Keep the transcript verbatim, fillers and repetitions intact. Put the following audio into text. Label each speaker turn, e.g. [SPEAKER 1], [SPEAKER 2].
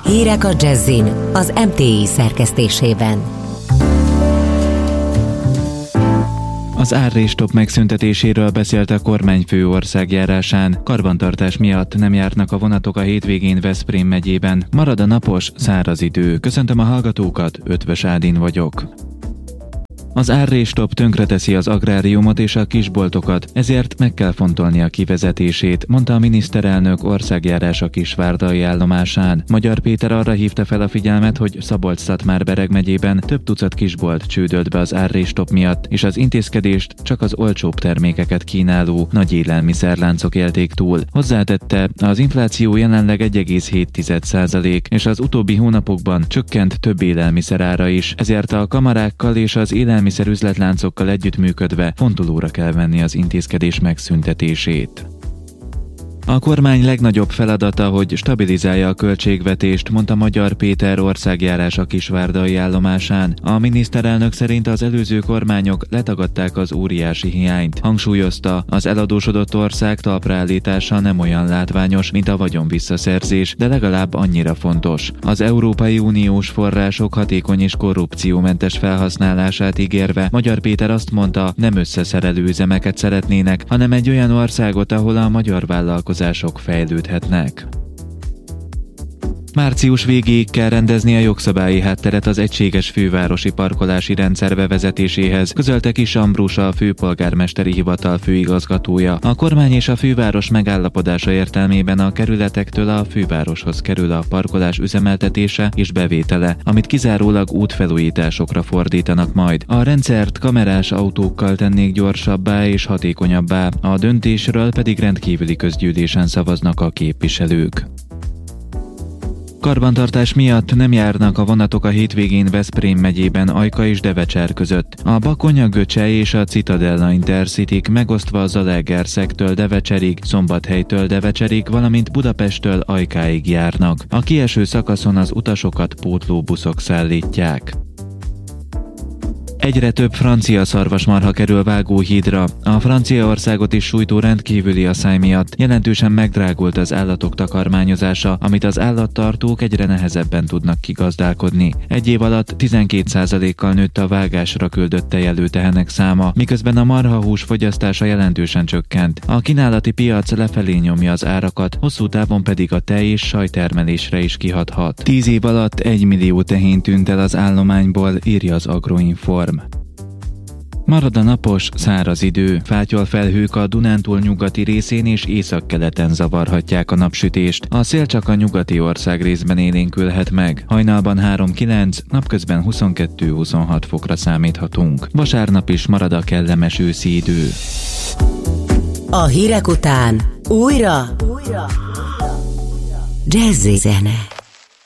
[SPEAKER 1] Hírek a Jazzin az em té i szerkesztésében.
[SPEAKER 2] Az árrés-stop megszüntetéséről beszélt a kormányfő országjárásán. Karbantartás miatt nem járnak a vonatok a hétvégén Veszprém megyében. Marad a napos, száraz idő. Köszöntöm a hallgatókat, Ötvös Ádin vagyok. Az árrés-stop tönkreteszi az agráriumot és a kisboltokat, ezért meg kell fontolni a kivezetését, mondta a miniszterelnök országjárása Kisvárdai állomásán. Magyar Péter arra hívta fel a figyelmet, hogy Szabolcs-Szatmár-Bereg megyében több tucat kisbolt csődölt be az árrés-stop miatt, és az intézkedést csak az olcsóbb termékeket kínáló nagy élelmiszerláncok élték túl. Hozzátette, az infláció jelenleg egy egész hét százalék, és az utóbbi hónapokban csökkent több élelmiszer ára is, ezért a kamarákkal és az élelmiszer üzletláncokkal együttműködve fontolóra kell venni az intézkedés megszüntetését. A kormány legnagyobb feladata, hogy stabilizálja a költségvetést, mondta Magyar Péter országjárása Kisvárdai állomásán. A miniszterelnök szerint az előző kormányok letagadták az óriási hiányt. Hangsúlyozta, az eladósodott ország talpraállítása nem olyan látványos, mint a vagyon visszaszerzés, de legalább annyira fontos. Az Európai Uniós források hatékony és korrupciómentes felhasználását ígérve, Magyar Péter azt mondta, nem összeszerelő üzemeket szeretnének, hanem egy olyan országot, ahol a magyar vállalkozások fejlődhetnek. Március végéig kell rendezni a jogszabályi hátteret az egységes fővárosi parkolási rendszer bevezetéséhez, közölte Kis Ambrus, a főpolgármesteri hivatal főigazgatója. A kormány és a főváros megállapodása értelmében a kerületektől a fővároshoz kerül a parkolás üzemeltetése és bevétele, amit kizárólag útfelújításokra fordítanak majd. A rendszert kamerás autókkal tennék gyorsabbá és hatékonyabbá, a döntésről pedig rendkívüli közgyűlésen szavaznak a képviselők. Karbantartás miatt nem járnak a vonatok a hétvégén Veszprém megyében Ajka és Devecser között. A Bakonya, Göcse és a Citadella Intercityk megosztva a Zalaegerszektől Devecserig, Szombathelytől Devecserig, valamint Budapesttől Ajkáig járnak. A kieső szakaszon az utasokat pótlóbuszok szállítják. Egyre több francia szarvasmarha kerül Vágóhídra. A Franciaországot is sújtó rendkívüli asszály miatt jelentősen megdrágult az állatok takarmányozása, amit az állattartók egyre nehezebben tudnak kigazdálkodni. Egy év alatt tizenkét százalékkal nőtt a vágásra küldött tejelő tehenek száma, miközben a marhahús fogyasztása jelentősen csökkent. A kínálati piac lefelé nyomja az árakat, hosszú távon pedig a tej és sajtermelésre is kihathat. Tíz év alatt egy millió tehén tűnt el az állományból, írja az Agroinform. Marad a napos, száraz idő. Fátyolfelhők a Dunántúl nyugati részén és északkeleten zavarhatják a napsütést. A szél csak a nyugati ország részben élénkülhet meg. Hajnalban három-kilenc, napközben huszonkettő-huszonhat fokra számíthatunk. Vasárnap is marad a kellemes őszi idő.
[SPEAKER 1] A hírek után újra, újra. Jazzy zene.